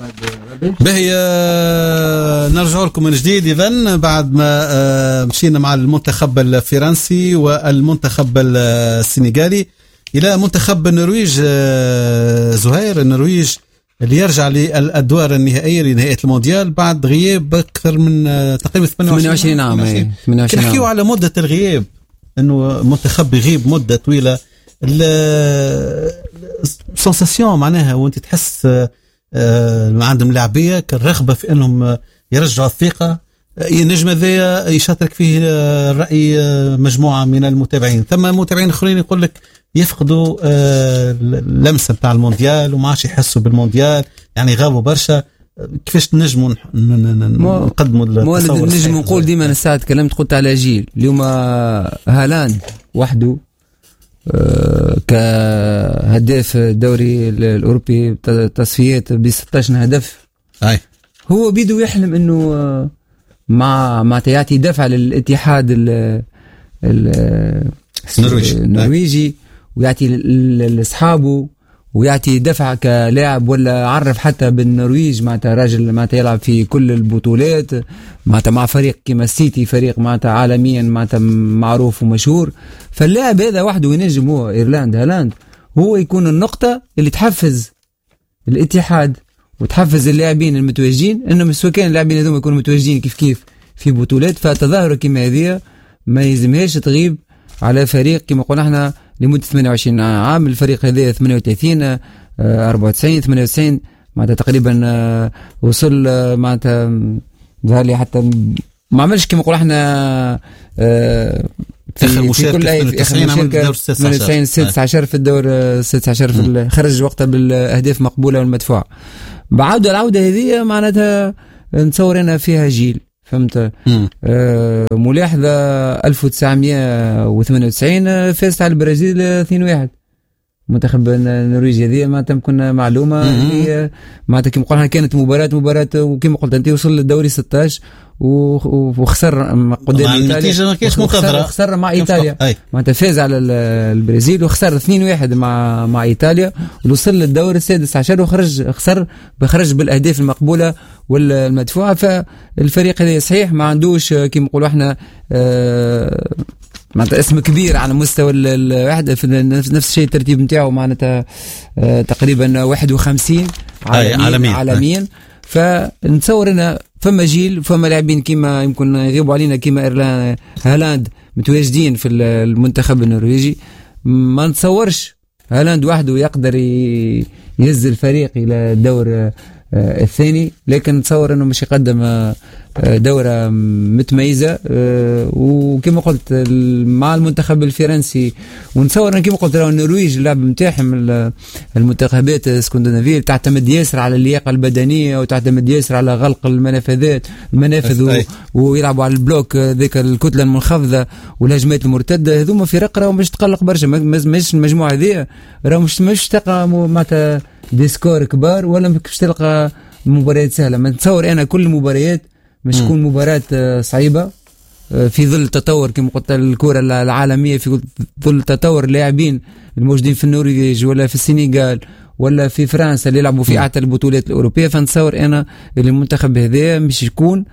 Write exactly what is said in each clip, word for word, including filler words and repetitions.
باهي نرجع لكم من جديد. إذن بعد ما مشينا مع المنتخب الفرنسي والمنتخب السنغالي إلى منتخب النرويج. زهير، النرويج اللي يرجع للأدوار النهائية لنهائية المونديال بعد غياب أكثر من تقريبا ثمانية وعشرين عام. كي نحكيو على مدة الغياب، إنه منتخب يغيب مدة طويلة، السنساسيون معناها وانت تحس عندهم لاعبية كالرغبة في أنهم يرجعوا الثقة. النجم ذا يشارك فيه رأي مجموعة من المتابعين، ثم متابعين آخرين يقول لك يفقدوا اللمسة بتاع المونديال وما عادش يحسوا بالمونديال، يعني غابوا برشا. كيفاش نجموا نقدموا التصور؟ نجم نقول ديما أنا ساعة تكلمت قلت على جيل اليوم هالاند وحده كهداف الدوري الأوروبي تصفيات ب ستة عشر هدف. أي هو بيدو يحلم إنه مع مع يعطي دفع للاتحاد النرويجي ويعطي لأصحابه ويعطي دفع كلاعب، ولا عرف حتى بالنرويج معناتها راجل معناتها يلعب في كل البطولات معناتها مع فريق كما السيتي، فريق معناتها عالميا معناتها معروف ومشهور. فاللاعب هذا وحده ينجم، هو إيرلاند هالاند هو يكون النقطة اللي تحفز الاتحاد وتحفز اللاعبين المتواجدين انهم سواء كان اللاعبين هذوما يكونوا متواجدين كيف كيف في بطولات. فتظاهر كما هذه ما يلزمهاش تغيب على فريق كما قلنا احنا لمدة ثمانية وعشرين عام. الفريق هذا ثمانية وثلاثين أربعة وتسعين ثمانية وتسعين معناتها تقريبا وصل معناتها ظهر لي حتى ما عملش كما قلنا احنا في, في كل اي في اخر مشاركه ثمانية وتسعين ستة عشر في الدور ستة عشر في خرج وقتها بالاهداف مقبوله والمدفوعه. بعد العوده هذه معناتها نتصور انا فيها جيل فهمت. آه ملاحظه ألف وتسعمائة وثمانية وتسعين فازت على البرازيل اثنين واحد. منتخب النرويج هذه معناتها كنا معلومه اللي معناتها كما قلنا كانت مباراه مباراه وكما قلت انت وصل للدوري ستة عشر وخسر قدام ايطاليا. خسر, خسر مع ايطاليا معناتها فاز على البرازيل وخسر اثنين واحد مع مع ايطاليا ووصل للدور السادس عشر وخرج خسر بخرج بالاهداف المقبوله والمدفوعه. فالفريق هذا صحيح ما عندوش كما نقولوا احنا آه معناتها اسم كبير على مستوى الواحد في نفس الشيء الترتيب نتاعو معناتها آه تقريبا واحد وخمسين عالميا عالميا. فنتصور ان فما جيل فما لاعبين كيما يمكن يغيبوا علينا كيما هالاند متواجدين في المنتخب النرويجي. ما نتصورش هالاند وحده يقدر يهز الفريق الى الدور الثاني، لكن نتصور انه مش يقدم دورة متميزة. وكما قلت مع المنتخب الفرنسي ونتصور كما قلت له النرويج اللعب متاحم المنتخبات الاسكندنافية تعتمد ياسر على اللياقة البدنية وتعتمد ياسر على غلق المنافذات المنافذ ويلعبوا على البلوك ذيك الكتلة المنخفضة والهجمات المرتدة. هذوما فرق راهو مش تقلق برشا، مش المجموعة هذه راهو مش مش تلقى معناتها ديسكور كبار ولا مش تلقى مباريات سهلة. ما نتصور أنا كل المباريات مش تكون مباراة صعيبة في ظل تطور كما قلت الكرة العالمية، في ظل تطور اللاعبين الموجودين في النرويج ولا في السنغال ولا في فرنسا اللي يلعبوا في أعتى البطولات الأوروبية. فنتصور أنا المنتخب هذا مش يكون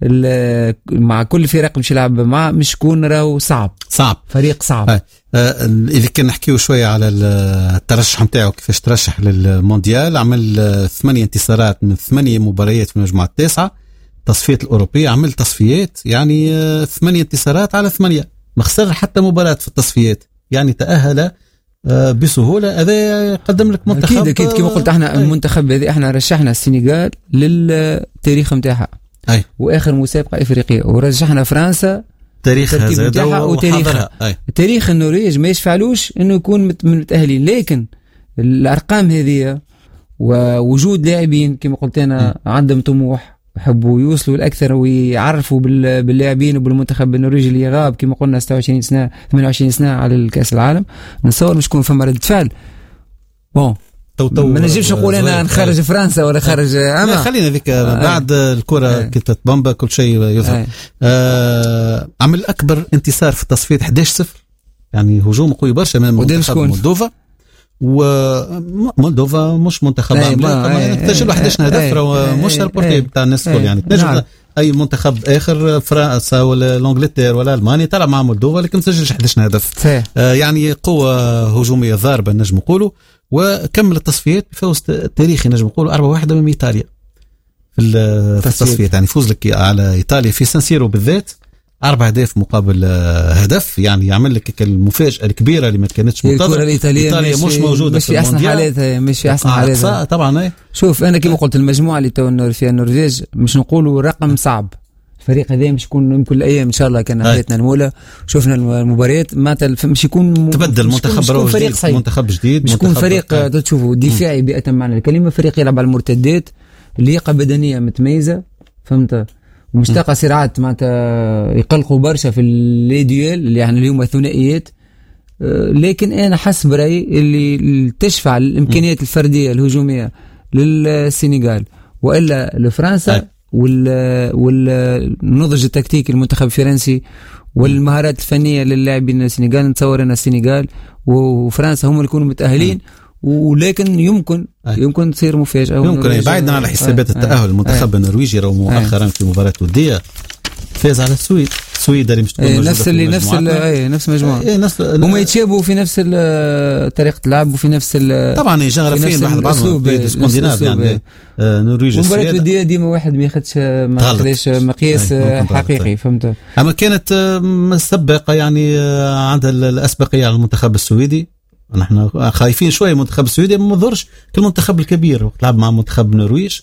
مع كل فرق مش يلعب مع مش يكون راهو صعب صعب فريق صعب. آه. آه. إذا كنا نحكيو شوية على الترشح متاعه كيفاش ترشح للمونديال، عمل ثمانية انتصارات من ثمانية مباريات في المجموعة التاسعة. تصفيات الأوروبية عمل تصفيات يعني ثمانية انتصارات على ثمانية، ما خسر حتى مباراة في التصفيات، يعني تأهل بسهولة. هذا يقدم لك منتخب أكيد أكيد كما قلت احنا المنتخب هذه احنا رشحنا السنغال للتاريخ متاعها وآخر مسابقة إفريقية، ورشحنا فرنسا تاريخها متاعها وتاريخها. تاريخ النرويج ما يشفعلوش إنه يكون متأهلين، لكن الأرقام هذه ووجود لاعبين كما قلت أنا عندهم طموح يحبوا يوصلوا الأكثر ويعرفوا باللاعبين وبالمنتخب النرويجي اللي غاب كما قلنا ستة وعشرين سنة ثمانية وعشرين سنة على الكأس العالم. نتصور مش يكون فما رد فعل. بون ما نجيبش نقول أنا نخرج فرنسا ولا خرج أما خلينا ذيك آه. بعد الكرة آه. كتت بامبا كل شيء يظهر. آه. آه. عمل أكبر انتصار في التصفيات إحدى عشر صفر، يعني هجوم قوي برشا من منتخب مولدوفا، ومولدوفا مش منتخب عملاق تسجل واحد عشر هدف مش البورتي بتاع الناس الكل يعني تنجم اي منتخب اخر فرنسا ولا الانجلترا ولا المانيا تلعب مع مولدوفا لكن ما تسجلش واحد عشر هدف آه يعني قوه هجوميه ضاربه نجم نقولوا. وكمل التصفيات بفوز تاريخي نجم نقولوا أربعة واحد من ايطاليا في التصفيات يعني فوز لك على ايطاليا في سانسيرو بالذات أربع أهداف مقابل هدف يعني يعمل لك المفاجأة الكبيرة اللي ما كانتش منتظرة. إيطاليا مش, مش موجودة مش في أحسن حالاتها مش في أحسن حالاتها طبعا. ايه شوف أنا كما قلت المجموعة اللي تو فيها النرويج مش نقولوا رقم صعب. الفريق هذا مش يكون كل أيام إن شاء الله كان حياتنا الأولى شوفنا المباريات ما مش يكون تبدل منتخب جديد منتخب جديد مش يكون فريق تشوفوا دفاعي بأتم معنى الكلمة فريق يلعب على المرتدات لياقة بدنية متميزة فهمت ومشتاقة سرعات معناتها يقلقوا برشا في الليديول اللي يعني اليوم الثنائيات لكن أنا حسب رأيي اللي تشفع الإمكانيات الفردية الهجومية للسنغال وإلا لفرنسا والنضج التكتيكي المنتخب الفرنسي والمهارات الفنية للاعبين السنغال نتصور أن السنغال وفرنسا هم اللي يكونوا متأهلين ولكن يمكن أي. يمكن تصير مفاجأة يمكن بعيدا على حسابات أي. التأهل المنتخب النرويجي رغم مؤخرا في مباراة ودية فاز على السويد السويد اللي مش تكون نفس اللي نفس اي نفس مجموعة اي نفس هم يتشابهوا في نفس طريقة اللعب وفي نفس طبعا جغرافيا واحد بعضهم في الاسكندناف يعني النرويج المباراة الودية ديما واحد ما ياخذش ما ياخذش مقياس حقيقي فهمت. اما كانت سباقة يعني عندها الاسبقية على المنتخب السويدي. نحن خايفين شويه المنتخب السويدي ما نظهرش كالمنتخب الكبير وقت لعب مع منتخب النرويج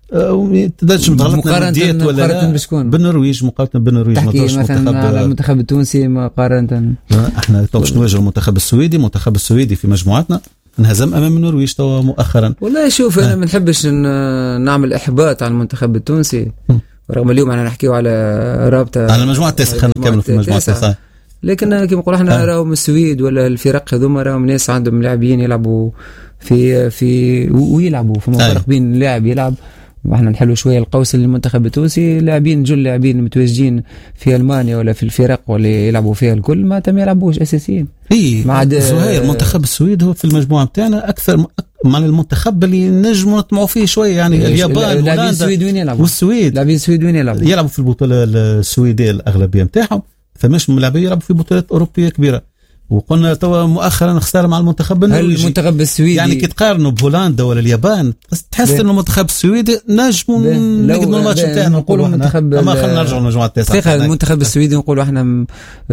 تقدرش مقارنه ولا بالنرويج مقارنه بالنرويج تحكي مثلا على المنتخب التونسي مقارنه احنا باش نواجه المنتخب السويدي المنتخب السويدي في مجموعتنا انهزم امام النرويج توا مؤخرا. والله شوف انا ما نحبش نعمل احباط على المنتخب التونسي رغم اليوم انا نحكيو على رابطه على المجموعه التاسعه خلينا نكملوا في المجموعه التاسعه لكن كما نقول احنا راهم السويد ولا الفرق هذوما راهم ناس عندهم لاعبين يلعبوا في في ويلعبوا في فرق بين لاعب يلعب واحنا نحلوا شويه القوس للمنتخب التونسي لاعبين جل لاعبين متواجدين في المانيا ولا في الفرق ولا يلعبوا فيها الكل ما تم يلعبوش اساسيين. اي مع زهير المنتخب السويد هو في المجموعه بتاعنا اكثر مع المنتخب اللي نجموا نطمعوا فيه شويه يعني اليابان لاعبين السويد وين يلعبوا والسويد لاعبين السويد وين يلعبوا يلعبوا في البطوله السويديه الاغلبيه نتاعهم فمش ملاعبين يلعبوا في بطولات أوروبية كبيرة. وقلنا توا مؤخرا خسارة مع المنتخب النرويجي المنتخب السويدي يعني كي تقارنوا بهولندا ولا اليابان تحس ان المنتخب السويدي نجموا نقدموا الماتش نتاعنا نقولوا المنتخب اما خلينا نرجعوا للمجموعه التاسعه دقيقه المنتخب السويدي نقولوا احنا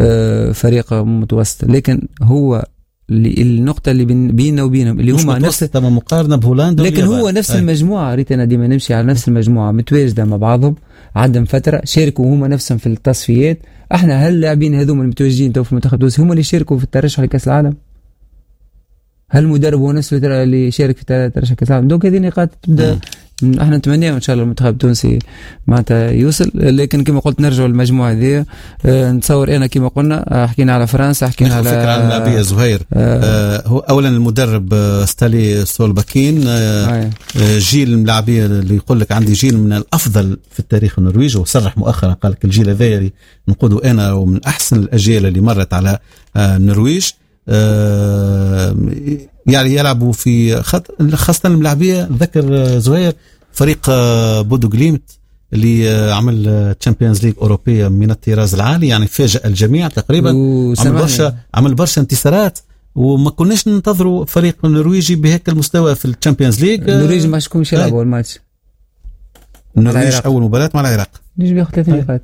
فريق متوسط لكن هو اللي النقطة اللي بيننا وبينهم اللي هما نفس تمام مقارنة بهولندا لكن هو نفس أي. المجموعة ريت أنا ديما نمشي على نفس المجموعة متواجدة مع بعضهم عندهم فترة شاركوا هما نفسهم في التصفيات. احنا هل اللاعبين هذوما المتواجدين تو في المنتخب التونسي هما اللي شاركوا في الترشح لكأس العالم؟ هل المدرب هو نفسه اللي شارك في ترشح كأس العالم؟ دوك هذه نقاط تبدا احنا نتمنى ان شاء الله المنتخب التونسي معناتها يوصل لكن كما قلت نرجع للمجموعه هذه اه نتصور انا كما قلنا حكينا على فرنسا حكينا على فكره على اللاعبيه زهير اه هو اولا المدرب ستالي سولباكين اه جيل اللاعبيه اللي يقول لك عندي جيل من الافضل في التاريخ النرويجي وصرح مؤخرا قال لك الجيل هذا نقوده انا ومن احسن الاجيال اللي مرت على اه النرويج اه يعني يلعبوا في خط خاصة الملاعبية ذكر زهير فريق بودو جليمت اللي عمل تشامبيونز ليج أوروبية من الطراز العالي يعني فاجأ الجميع تقريبا عمل برشا عمل برشا انتصارات وما كناش ننتظروا فريق نرويجي بهيك المستوى في التشامبيونز ليج. النرويج ما شكونش يلعبوا الماتش النرويج أول مباراة مع العراق النرويج بياخذ ثلاث نقاط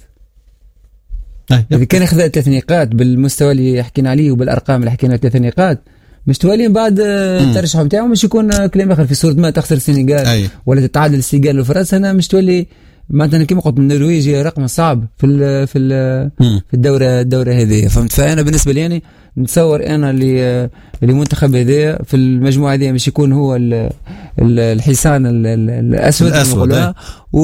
إذا كان ياخذ ثلاث نقاط بالمستوى اللي حكينا عليه وبالأرقام اللي حكينا ثلاث نقاط مش توالين بعد الترشح بتاعهم مش يكون كلام اخر في صورة ما تخسر السنغال ولا تتعادل السنغال وفرنسا انا مش تولي معناتها كيما قلت النرويج رقم صعب في ال في ال في الدوره الدوره هذه فهمت. فانا بالنسبه لي يعني نتصور انا اللي المنتخب هذا في المجموعه هذه مش يكون هو ال الحصان الاسود الاسود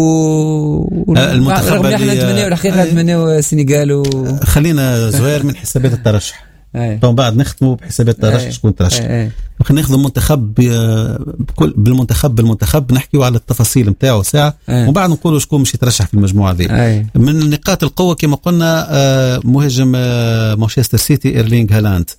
و المنتخب اللي احنا نتمناو الحقيقه نتمناو السنغال و... خلينا زهير من حسابات الترشح طبعا بعد نختموا بحسابات الترشح شكون ترشح خلينا ناخذ المنتخب بكل بالمنتخب بالمنتخب نحكيوا على التفاصيل نتاعو ساعه وبعد نقولوا شكون مش يترشح في المجموعه دي. من نقاط القوه كما قلنا مهاجم مانشستر سيتي إيرلينغ هالاند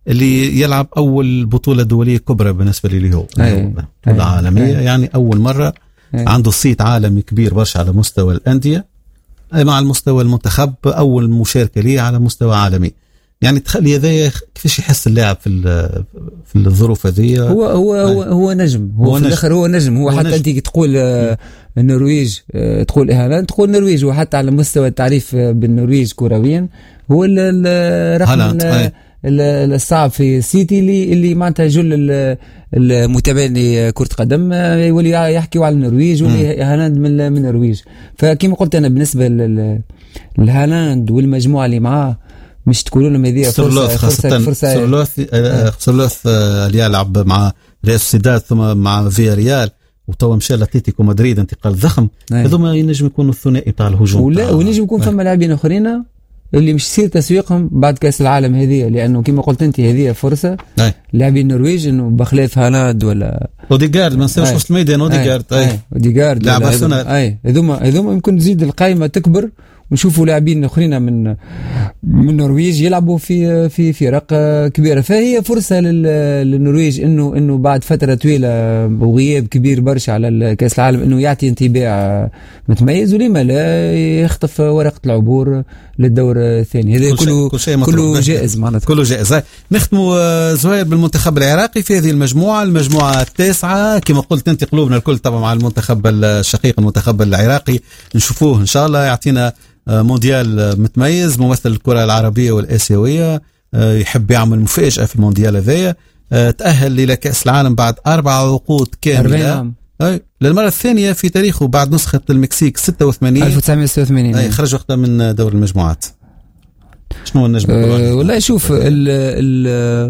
اللي يلعب أول بطولة دولية كبرى بالنسبة لي هو بطولة عالمية. أي. يعني أول مرة أي. عنده صيت عالمي كبير برشا على مستوى الأندية مع المستوى المنتخب، أول مشاركة ليه على مستوى عالمي. يعني تخلي هذا كيفاش يحس اللاعب في في الظروف هذه. هو هو هو, هو نجم، هو, هو في الاخر هو نجم. هو, هو حتى انت تقول آه النرويج، آه تقول هالاند، تقول النرويج. وحتى على مستوى التعريف بالنرويج كرويا هو الرقم الصعب في سيتي اللي اللي معناتها جل المتابعين لكرة قدم يولي يحكيوا على النرويج واللي هالاند من من النرويج. فكما قلت انا بالنسبه لهالاند والمجموعه اللي معاه مش تقولوا لهم هذه فرصه فرصه فرصه سورلوث سورلوث اللي يلعب مع ريال سوسيداد ثم مع فيا ريال وتوا مشى لاتلتيكو مدريد انتقال ضخم. هذوما ينجم يكونوا الثنائي تاع الهجوم، ولا ونجم يكون فما لاعبين اخرين اللي مش يصير تسويقهم بعد كاس العالم هذه، لانه كما قلت انت هذه فرصه لاعبين النرويج انه بخلاف هالاند ولا اوديغارد ما نساوش وسط الميدان. اوديغارد اي اوديغارد لاعب ارسنال. اي هذوما هذوما يمكن تزيد القائمه تكبر ونشوفوا لاعبين اخرين من من النرويج يلعبوا في في فرق كبيره. فهي فرصه للنرويج انه انه بعد فتره طويله وغياب كبير برشا على كاس العالم انه يعطي انطباع متميز، ولما لا يخطف ورقه العبور للدور الثاني. هذا كله كله, كله جائز معناتها كله جائز. نختموا زهير بالمنتخب العراقي في هذه المجموعه المجموعه التاسعه. كما قلت انت قلوبنا الكل طبعا مع المنتخب الشقيق المنتخب العراقي، نشوفوه ان شاء الله يعطينا مونديال متميز، ممثل الكرة العربية والآسيوية، يحب يعمل مفاجأة في المونديال هذايا، تأهل إلى كأس العالم بعد أربع عقود كاملة للمرة الثانية في تاريخه بعد نسخة المكسيك ستة وثمانين ألف وتسعمائة وستة وثمانين أي خرج وقتها من دور المجموعات. شنو النجم؟ أه والله شوف ال ال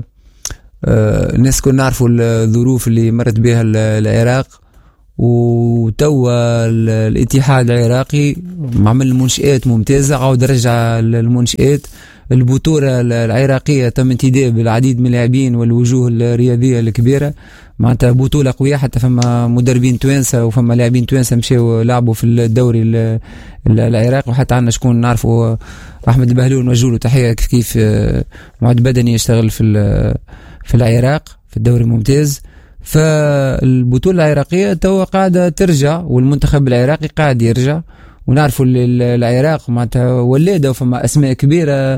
أه الناس كنا نعرفوا الظروف اللي مرت بها العراق، وتوا الاتحاد العراقي عمل منشآت ممتازة، عاود رجع المنشآت. البطولة العراقية تم انتداب بالعديد من اللاعبين والوجوه الرياضية الكبيرة، معناتها بطولة قوية. حتى فما مدربين توانسة وفما لاعبين توانسة مشاو لعبوا في الدوري العراقي، وحتى عندنا شكون نعرفوا أحمد البهلول مجهول وتحية كيف كيف معد بدني يشتغل في في العراق في الدوري الممتاز. فالبطولة العراقية توا قاعدة ترجع والمنتخب العراقي قاعد يرجع، ونعرفوا العراق معناتها ولادة وفما أسماء كبيرة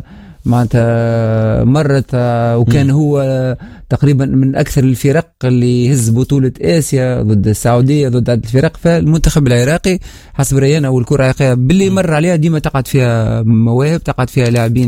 معناتها مرت، وكان هو تقريبا من أكثر الفرق اللي يهز بطولة آسيا ضد السعودية ضد عدد الفرق. فالمنتخب العراقي حسب رأينا والكرة العراقية باللي مر عليها ديما تقعد فيها مواهب، تقعد فيها لاعبين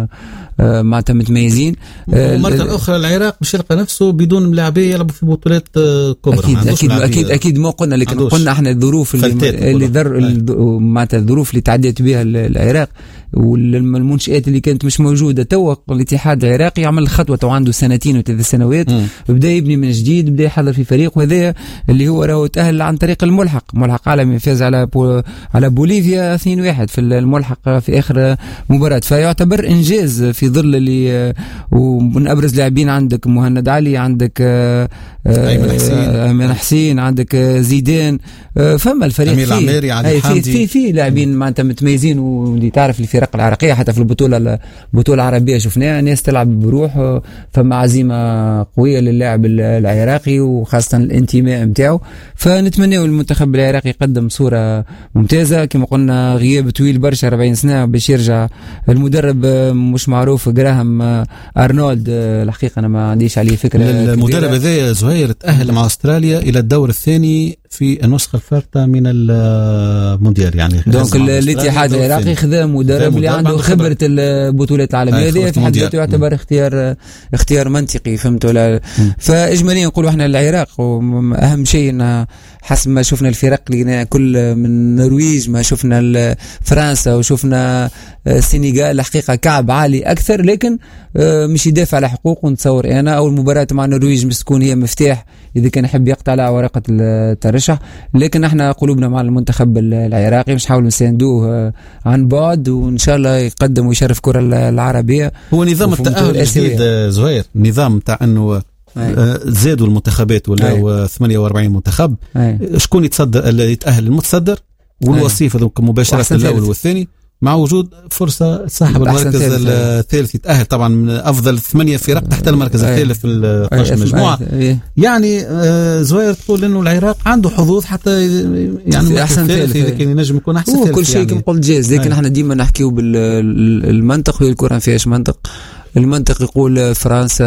معناتها متميزين. مرة أخرى العراق مش يلقى نفسه بدون ملاعبين يلعبوا في بطولات كبرى. أكيد أكيد أكيد أكيد ما قلنا، لكن قلنا إحنا الظروف اللي اللي ذر معناتها الظروف اللي تعديت بها العراق والمنشآت اللي كانت مش موجودة. تو الاتحاد العراقي عمل خطوة، تو عنده سنتين وثلاث سنوات م. بدأ يبني من جديد، بدأ يحضر في فريق، وهذا اللي هو راهو تأهل عن طريق الملحق، ملحق عالمي، فاز على بو على بوليفيا اثنين واحد في الملحق في آخر مباراة. فيعتبر إنجاز في ظل اللي ومن أبرز لاعبين عندك مهند علي، عندك أيمن حسين, أيمن حسين عندك زيدان، فما الفريق أمير العميري، علي في في في لاعبين معناتها متميزين، واللي تعرف الفرق العراقية حتى في البطولة البطولة العربية شفناها ناس تلعب بروح، فما عزيمة قوية للاعب العراقي وخاصة الانتماء متاعه. فنتمنى المنتخب العراقي يقدم صورة ممتازة. كما قلنا غياب طويل برشا أربعين سنة باش يرجع المدرب مش معروف جراهام أرنولد، الحقيقة أنا ما عنديش عليه فكرة. المدرب هذا زهير تأهل مع أستراليا إلى الدور الثاني في النسخة الفارطة من المونديال، يعني دونك الاتحاد العراقي خذا مدرب اللي عنده خبرة البطولات العالمية، هذا في حد ذاته يعتبر اختيار اختيار منطقي، فهمت ولا؟ فإجماليا نقول احنا العراق أهم شيء إن حسب ما شفنا الفرق اللي كل من النرويج، ما شفنا فرنسا وشفنا السنغال، الحقيقة كعب عالي أكثر، لكن مش يدافع على حقوقه. نتصور أنا أول مباراة مع النرويج مش تكون هي مفتاح إذا كان يحب يقطع على ورقة الترشح، لكن احنا قلوبنا مع المنتخب العراقي، مش حاول نساندوه عن بعد، وإن شاء الله يقدم ويشرف كرة العربية. هو نظام التأهل الجديد زهير، نظام تاع أنه زادوا المنتخبات ولا ثمانية وأربعين منتخب، شكون يتصدر اللي يتأهل؟ المتصدر والوصيف هذوك مباشرة الأول والثاني، مع وجود فرصة صاحب المركز الثالث يتأهل طبعا من أفضل ثمانية فرق تحت المركز الثالث في المجموعة. يعني زوير تقول إنه العراق عنده حظوظ حتى يعني أحسن ثالث إذا كان ينجم يكون أحسن ثالث. كل شيء يعني كما قلت جاهز، لكن احنا ديما نحكيو بالمنطق والكرة فيهاش منطق. المنطق يقول فرنسا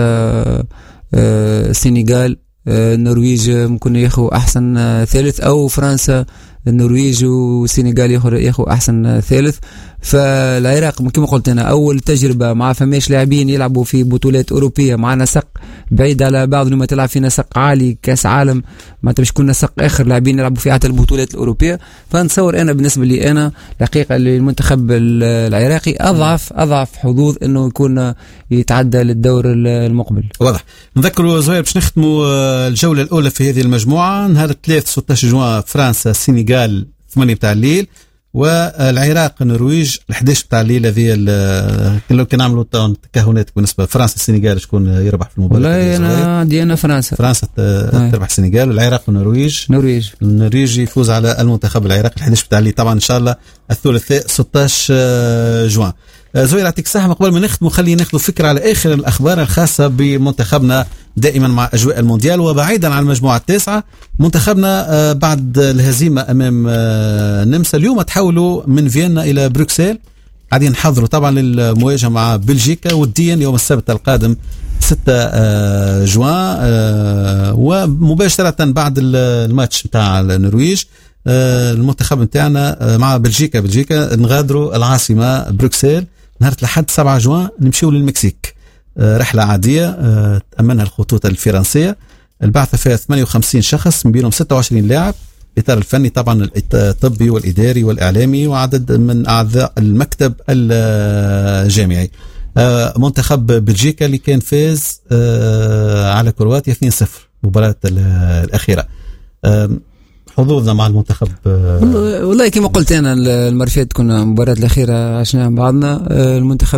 السنغال النرويج ممكن ياخذوا أحسن ثالث، أو فرنسا النرويج والسنغال ياخذوا أحسن ثالث. فالعراق كما قلت أنا أول تجربة مع فماش لاعبين يلعبوا في بطولات أوروبية مع نسق بعيد على بعض، لما تلعب في نسق عالي كأس عالم ما تبش كون نسق آخر لاعبين يلعبوا في حتى البطولات الأوروبية. فنتصور أنا بالنسبة لي أنا الحقيقة المنتخب العراقي أضعف أضعف حظوظ إنه يكون يتعدى للدور المقبل. واضح. نذكروا زهير باش نختموا الجولة الأولى في هذه المجموعة. نهار الثلاث ستة عشر جوان فرنسا السنغال ثمانية بتاع الليل، والعراق النرويج الحداش بتاع الليل. هذه لو كان نعملوا تكهنات بالنسبه لفرنسا السنغال شكون يربح في المباراه؟ والله انا عندي انا فرنسا فرنسا تربح السنغال، والعراق والنرويج نرويج النرويج يفوز على المنتخب العراقي الحداش بتاع الليل طبعا ان شاء الله الثلاثاء ستة عشر جوان. زوير يعطيك الصحة. قبل ما نختم خلينا ناخذ فكرة على آخر الأخبار الخاصة بمنتخبنا دائما مع أجواء المونديال. وبعيدا عن المجموعة التاسعة منتخبنا بعد الهزيمة أمام النمسا اليوم تحولوا من فيينا إلى بروكسل، قاعدين نحضروا طبعا للمواجهة مع بلجيكا وديا يوم السبت القادم ستة جوان، ومباشرة بعد الماتش بتاع النرويج المنتخب نتاعنا مع بلجيكا بلجيكا نغادروا العاصمة بروكسل نهار الأحد سبعة جوان، نمشيو للمكسيك رحلة عادية تأمنها الخطوط الفرنسية. البعثة فيها ثمانية وخمسين شخص من بينهم ستة وعشرين لاعب، الإطار الفني طبعا الطبي والإداري والإعلامي وعدد من أعضاء المكتب الجامعي. منتخب بلجيكا اللي كان فاز على كرواتيا اثنين صفر مباراة الأخيرة. حظوظنا مع المنتخب والله كما قلت أنا المرة اللي فاتت كنا المباراة الأخيرة عشنا بعضنا المنتخب